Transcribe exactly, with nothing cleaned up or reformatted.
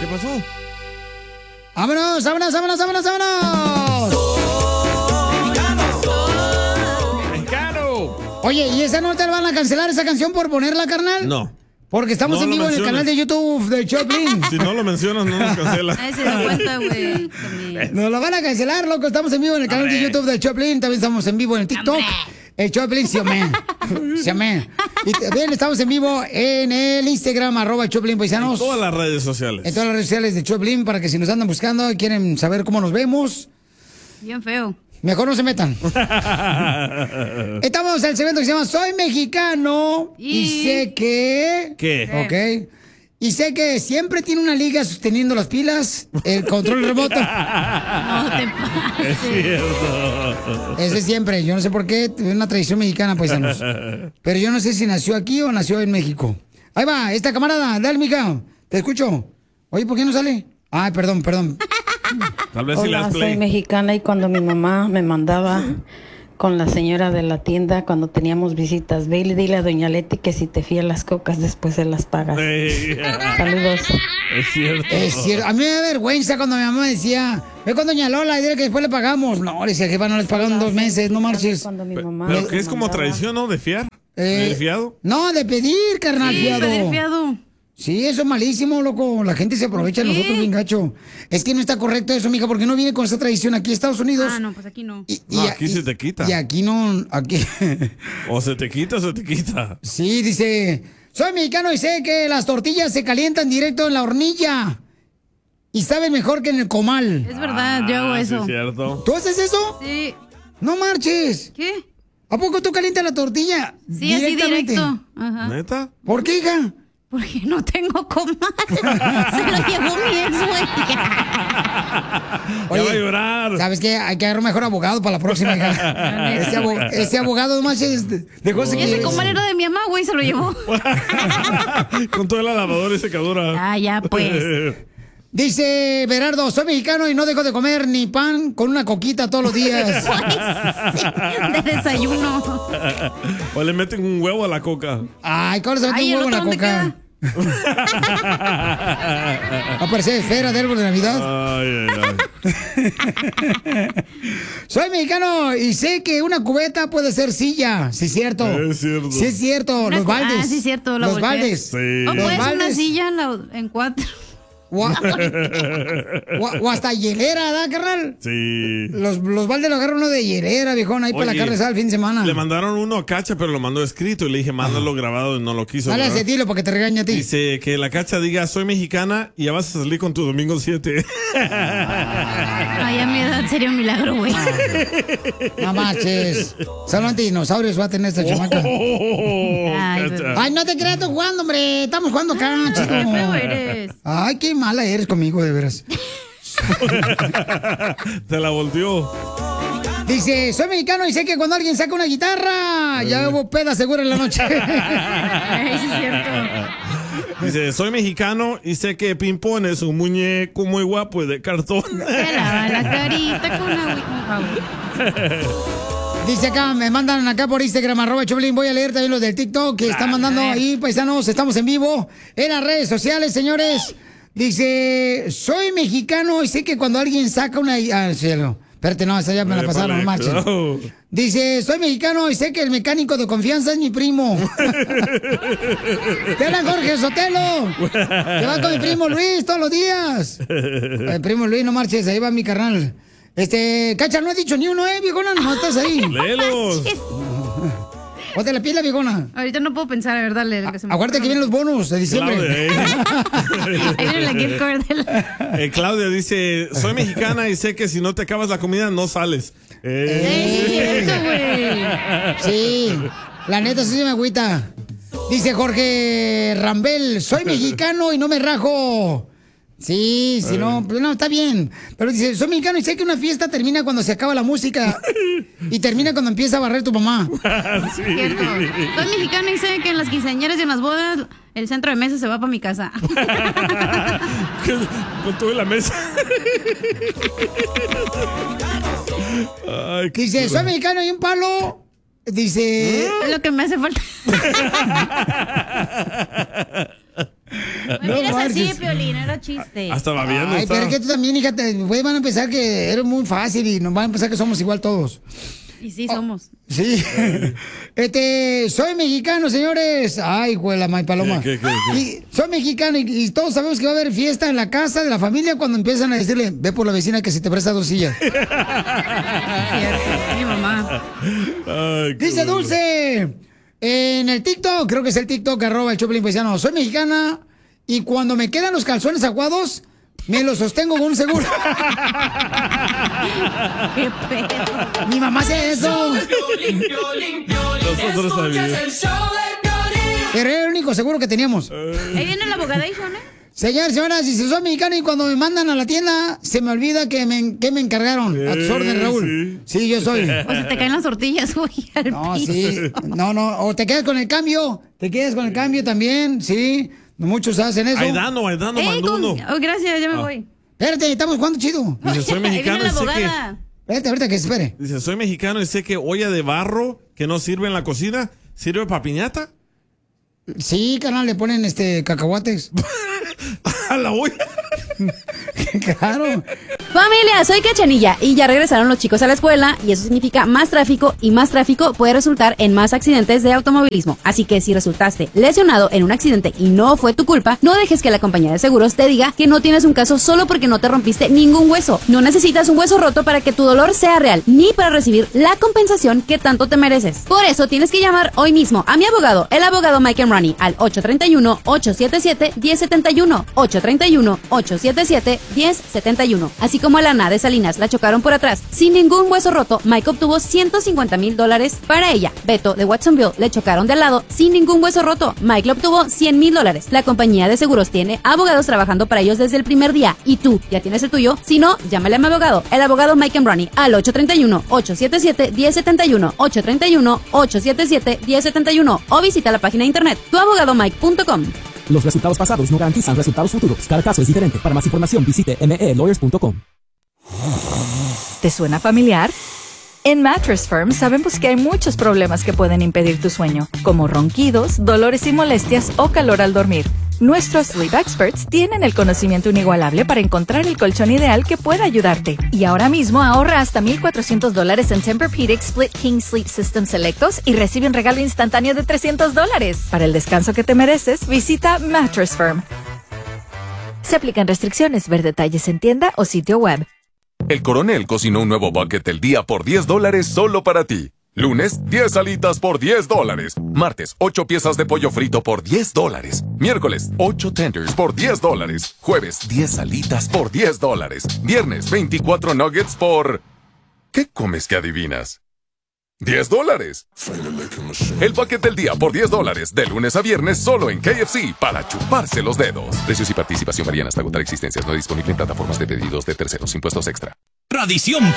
¿Qué pasó? ¡Vámonos, vámonos, vámonos, vámonos, vámonos! ¡Mexicano! Oye, ¿y esa no te la van a cancelar esa canción por ponerla, carnal? No. Porque estamos No en lo vivo en el menciones. canal de YouTube de Choplin. Si no lo mencionas, no nos cancela. Ay, se da cuenta, güey. Nos lo van a cancelar, loco. Estamos en vivo en el canal de YouTube de Choplin. También estamos en vivo en el TikTok. El Choplin, sí, amén. Sí, amén. Y también estamos en vivo en el Instagram, arroba Choplin Paisanos. En todas las redes sociales. En todas las redes sociales de Choplin, para que si nos andan buscando y quieren saber cómo nos vemos, Bien feo. mejor no se metan. Estamos en el segmento que se llama Soy Mexicano y, Y- sé que... ¿Qué? Ok. Y sé que siempre tiene una liga sosteniendo las pilas, el control remoto. No te pases. Es cierto. Ese siempre, yo no sé por qué, es una tradición mexicana, paisanos. Pero yo no sé si nació aquí o nació en México. Ahí va, esta camarada, dale, mija, te escucho. Oye, ¿por qué no sale? Ay, perdón, perdón. Tal vez si Hola, las soy play. mexicana y cuando mi mamá me mandaba con la señora de la tienda cuando teníamos visitas, ve y dile a doña Leti que si te fías las cocas después se las pagas. Ey, Saludos. Es cierto. Es cierto, a mí me da vergüenza cuando mi mamá me decía, ve con doña Lola y dile que después le pagamos. No, le decía, jefa, no les pagaron dos meses, no marches. Cuando mi Pe- mamá Pero me que es como mandaba- tradición, ¿no? De fiar. Eh, ¿De fiado? No, de pedir, carnal, Sí, fiado. pedir fiado. Sí, eso es malísimo, loco. La gente se aprovecha de ¿Por qué? nosotros bien gacho. Es que no está correcto eso, mija, porque no viene con esa tradición aquí en Estados Unidos. Ah, no, pues aquí no. Y, No, aquí se te quita. Y aquí no, aquí. O se te quita o se te quita. Sí, dice, soy mexicano y sé que las tortillas se calientan directo en la hornilla. Y saben mejor que en el comal. Es verdad, yo hago Ah, eso. Sí, es cierto. ¿Tú haces eso? Sí. No marches. ¿Qué? ¿A poco tú calientas la tortilla? Sí, así directamente? directo. Ajá. ¿Neta? ¿Por qué, hija? Porque no tengo comal. Se lo llevó mi ex, güey. Ya va a llorar. ¿Sabes qué? Hay que agarrar un mejor abogado para la próxima, hija. ese, abo- ese abogado nomás es- dejó ese Y ese comal era de mi mamá, güey, se lo llevó. Con toda la lavadora y secadora. Ah, ya, pues. Dice Berardo, soy mexicano y no dejo de comer ni pan con una coquita todos los días. De desayuno. O le meten un huevo a la coca. Ay, ¿cómo se mete Ay, un ¿el huevo en la otro dónde coca? Aparece esfera de árbol de Navidad. Ay, ay, ay. Soy mexicano y sé que una cubeta puede ser silla. Sí, es cierto. Es cierto. Sí, es cierto. Una Los cu- baldes. Ah, sí, es cierto. La Los volteas. baldes. Sí. O Los puedes una baldes. silla en, la- en cuatro. O, a- o a- o hasta hielera, ¿da, carnal? Sí. Los, los baldes lo agarran uno de hielera, viejón, ahí para la Oye, carne asada el fin de semana. Le mandaron uno a Cacha, pero lo mandó escrito. Y le dije, mándalo grabado y no lo quiso. Dale ¿verdad? ese tiro para que te regañe a ti. Dice que la Cacha diga, soy mexicana y ya vas a salir con tu domingo siete. Ay, a mi edad sería un milagro, güey. No manches. Solamente dinosaurios va a tener esta chamaca. Ay, Cacha. bebé. Ay, no te creas tú jugando, hombre. Estamos jugando acá, chico. Qué feo eres. Ay, qué mala eres conmigo, de veras. Te la volteó. Dice, soy mexicano y sé que cuando alguien saca una guitarra, ya hubo peda segura en la noche. Ay, sí es cierto. Dice, soy mexicano y sé que Pimpón es un muñeco muy guapo y de cartón. Te lava la carita con agua. Dice acá, me mandan acá por Instagram, arroba Choplin. Voy a leer también los del TikTok que están mandando ahí, paisanos. Estamos en vivo en las redes sociales, señores. Dice, soy mexicano y sé que cuando alguien saca una... Ah, cielo. Espérate, no, esa ya me la pasaron, no marchen. Claro. Dice, soy mexicano y sé que el mecánico de confianza es mi primo. ¡Te hablan Jorge Sotelo! Que va con mi primo Luis todos los días. El primo Luis, no marches, ahí va mi carnal. Este, Cacha, no he dicho ni uno, ¿eh, viejona? No estás ahí. Léelos. Ponte la piel, viejona. Ahorita no puedo pensar, a ver, dale. lo que se me Acuérdate que vienen los bonos de diciembre. Claudia, Ahí viene la gift card de la... eh, Claudia dice, soy mexicana y sé que si no te acabas la comida no sales. Eh, Ey, sí es cierto, güey. Sí, la neta sí se me agüita. Dice Jorge Rambel, soy mexicano y no me rajo. Sí, si no, pues no, está bien. Pero dice, soy mexicano y sé que una fiesta termina cuando se acaba la música y termina cuando empieza a barrer tu mamá. sí. Cierto. Soy mexicano y sé que en las quinceañeras y en las bodas el centro de mesa se va para mi casa. Con todo en la mesa. Ay, qué Dice, chula. soy mexicano y un palo. Dice, Es lo que me hace falta. No eres así, marches. Piolín, era chiste. Hasta babiando Ay, está. pero es que tú también, hija, te, pues, van a pensar que eres muy fácil y nos van a pensar que somos igual todos. Y sí, somos. Sí. Este, soy mexicano, señores. Ay, güey, la May Paloma. ¿Qué, qué, qué, qué? Y soy mexicano y, y todos sabemos que va a haber fiesta en la casa de la familia cuando empiezan a decirle, ve por la vecina que si te presta dos sillas. Cierto, mi mamá. Ay, qué Dice bueno. Dulce, en el TikTok, creo que es el TikTok, arroba el Choplin Paisano, soy mexicana y cuando me quedan los calzones aguados, me los sostengo con un seguro. Qué pedo. Mi mamá hace eso. Nosotros también. Pero era el único seguro que teníamos. Ahí viene el abogadation, ¿eh? Señores, señoras, si soy mexicano y cuando me mandan a la tienda, se me olvida que me, que me encargaron. A tus órdenes, Raúl. Sí. sí, yo soy. O se te caen las tortillas, güey, al No, piso. sí. No, no. O te quedas con el cambio. Te quedas con el cambio también, sí. Muchos hacen eso. Aidano, Aidano Ey, mandó con... uno. oh, gracias, ya me Ah. voy. Espérate, estamos jugando chido. Dice, soy Ahí viene mexicano la y sé que... abogada. Espérate, ahorita que se espere. Dice, soy mexicano y sé que olla de barro que no sirve en la cocina, ¿sirve para piñata? Sí, carnal, le ponen este cacahuates. A la olla. Claro. Familia, soy Cachanilla y ya regresaron los chicos a la escuela y eso significa más tráfico y más tráfico puede resultar en más accidentes de automovilismo. Así que si resultaste lesionado en un accidente y no fue tu culpa, no dejes que la compañía de seguros te diga que no tienes un caso solo porque no te rompiste ningún hueso. No necesitas un hueso roto para que tu dolor sea real, ni para recibir la compensación que tanto te mereces. Por eso tienes que llamar hoy mismo a mi abogado, el abogado Mike Emrani, al ocho tres uno, ocho siete siete, uno cero siete uno, ocho tres uno, ocho siete siete, uno cero siete uno. Así como a Lana de Salinas la chocaron por atrás sin ningún hueso roto, Mike obtuvo ciento cincuenta mil dólares para ella. Beto de Watsonville le chocaron de al lado sin ningún hueso roto, Mike le obtuvo cien mil dólares. La compañía de seguros tiene abogados trabajando para ellos desde el primer día y tú ya tienes el tuyo. Si no, llámale a mi abogado, el abogado Mike Emrani, al ocho tres uno, ocho siete siete, uno cero siete uno, ocho tres uno, ocho siete siete, uno cero siete uno o visita la página de internet tu abogado mike punto com. Los resultados pasados no garantizan resultados futuros. Cada caso es diferente. Para más información visite m e lawyers punto com. ¿Te suena familiar? En Mattress Firm sabemos que hay muchos problemas que pueden impedir tu sueño, como ronquidos, dolores y molestias o calor al dormir. Nuestros Sleep Experts tienen el conocimiento inigualable para encontrar el colchón ideal que pueda ayudarte. Y ahora mismo ahorra hasta mil cuatrocientos dólares en Tempur-Pedic Split King Sleep System selectos y recibe un regalo instantáneo de trescientos dólares. Para el descanso que te mereces, visita Mattress Firm. Se aplican restricciones. Ver detalles en tienda o sitio web. El Coronel cocinó un nuevo bucket del día por diez dólares solo para ti. Lunes, diez alitas por diez dólares. Martes, ocho piezas de pollo frito por diez dólares. Miércoles, ocho tenders por diez dólares. Jueves, diez alitas por diez dólares. Viernes, veinticuatro nuggets por... ¿Qué comes que adivinas? diez dólares. El bucket del día por diez dólares. De lunes a viernes solo en K F C para chuparse los dedos. Precios y participación varían hasta agotar existencias. No disponible en plataformas de pedidos de terceros. Impuestos extra. Tradición